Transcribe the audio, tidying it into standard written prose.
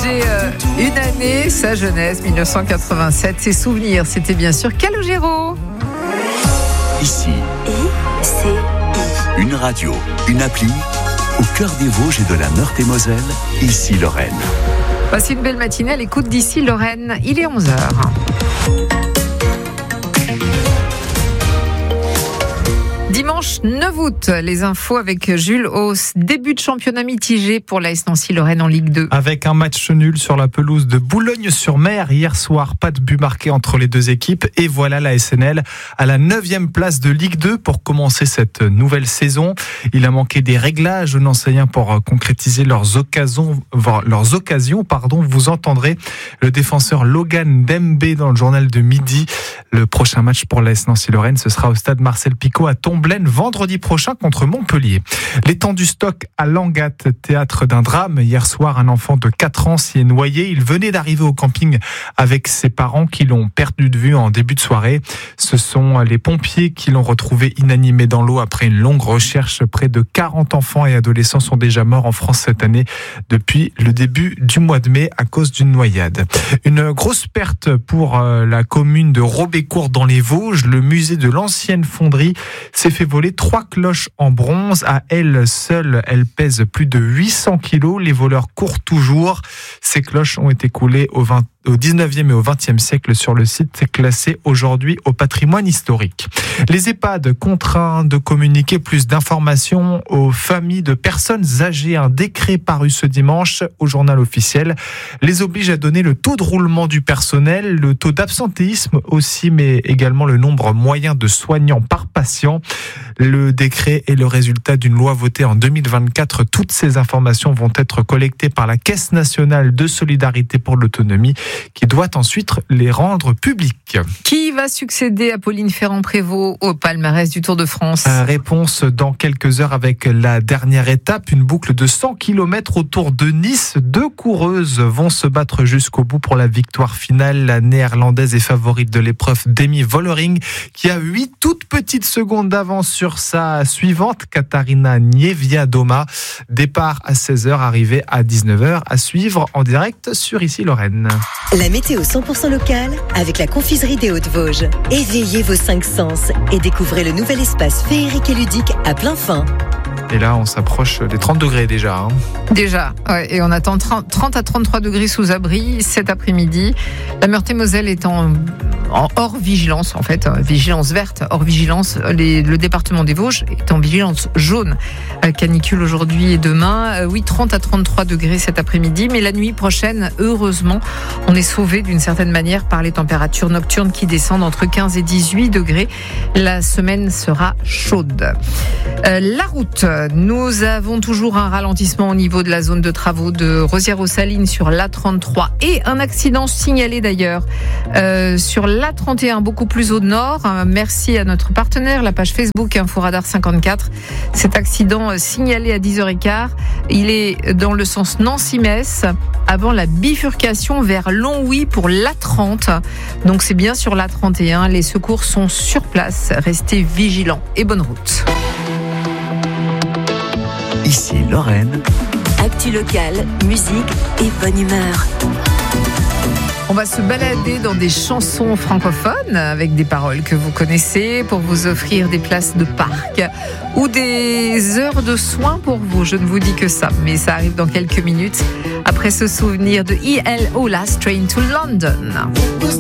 prolonger une année, sa jeunesse, 1987. Ses souvenirs, c'était bien sûr Calogero. Ici, ICI. une radio, une appli, au cœur des Vosges et de la Meurthe-et-Moselle, ici Lorraine. Passez une belle matinée à l'écoute d'ici Lorraine. Il est 11h. Dimanche 9 août, les infos avec Jules Hauss. Début de championnat mitigé pour l'AS Nancy-Lorraine en Ligue 2. Avec un match nul sur la pelouse de Boulogne-sur-Mer hier soir, pas de but marqué entre les deux équipes. Et voilà la SNL à la 9e place de Ligue 2 pour commencer cette nouvelle saison. Il a manqué des réglages aux Nancéiens pour concrétiser leurs occasions. Vous entendrez le défenseur Logan Dembe dans le journal de midi. Le prochain match pour l'AS Nancy-Lorraine, ce sera au stade Marcel Picot à Tomblaine vendredi prochain contre Montpellier. L'étang du Stock à Langat, théâtre d'un drame. Hier soir, un enfant de 4 ans s'y est noyé. Il venait d'arriver au camping avec ses parents qui l'ont perdu de vue en début de soirée. Ce sont les pompiers qui l'ont retrouvé inanimé dans l'eau après une longue recherche. Près de 40 enfants et adolescents sont déjà morts en France cette année depuis le début du mois de mai à cause d'une noyade. Une grosse perte pour la commune de Robécourt dans les Vosges. Le musée de l'ancienne fonderie s'est fait voler 3 cloches en bronze. À elle seule, elles pèsent plus de 800 kilos. Les voleurs courent toujours. Ces cloches ont été coulées au 19e et au 20e siècle sur le site classé aujourd'hui au patrimoine historique. Les EHPAD contraints de communiquer plus d'informations aux familles de personnes âgées. Un décret paru ce dimanche au journal officiel les oblige à donner le taux de roulement du personnel, le taux d'absentéisme aussi, mais également le nombre moyen de soignants par patient. Le décret est le résultat d'une loi votée en 2024. Toutes ces informations vont être collectées par la Caisse nationale de solidarité pour l'autonomie qui doit ensuite les rendre publiques. Qui va succéder à Pauline Ferrand-Prévôt au palmarès du Tour de France ? Réponse dans quelques heures avec la dernière étape, une boucle de 100 km autour de Nice. 2 coureuses vont se battre jusqu'au bout pour la victoire finale. La néerlandaise est favorite de l'épreuve Demi Vollering qui a 8 toutes petites secondes d'avance sur sa suivante, Katarina Niewiadoma. Départ à 16h, arrivée à 19h, à suivre en direct sur Ici Lorraine. La météo 100% locale avec la confiserie des Hauts-de-Vosges. Éveillez vos 5 sens et découvrez le nouvel espace féerique et ludique à plein fin. Et là, on s'approche des 30 degrés déjà. Déjà, ouais, et on attend 30 à 33 degrés sous abri cet après-midi. La Meurthe-et-Moselle est en hors vigilance, en fait, vigilance verte, hors vigilance. Le département des Vosges est en vigilance jaune. Canicule aujourd'hui et demain. Oui, 30 à 33 degrés cet après-midi, mais la nuit prochaine, heureusement, on est sauvé d'une certaine manière par les températures nocturnes qui descendent entre 15 et 18 degrés. La semaine sera chaude. La route, nous avons toujours un ralentissement au niveau de la zone de travaux de Rosières-aux-Salines sur l'A33 et un accident signalé d'ailleurs sur l'A31 beaucoup plus au nord. Merci à notre partenaire, la page Facebook Inforadar 54. Cet accident signalé à 10h15, il est dans le sens Nancy-Metz avant la bifurcation vers Longwy pour l'A30. Donc c'est bien sur l'A31. Les secours sont sur place. Restez vigilants et bonne route. Ici Lorraine. Actu locale, musique et bonne humeur. On va se balader dans des chansons francophones avec des paroles que vous connaissez pour vous offrir des places de parc ou des heures de soins pour vous. Je ne vous dis que ça, mais ça arrive dans quelques minutes après ce souvenir de ELO Last Train to London.